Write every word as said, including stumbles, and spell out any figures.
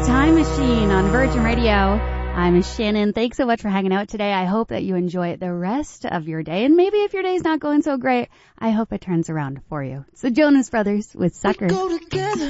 Time Machine on Virgin Radio. I'm Shannon. Thanks so much for hanging out today. I hope that you enjoy the rest of your day. And maybe if your day's not going so great, I hope it turns around for you. It's the Jonas Brothers with Sucker.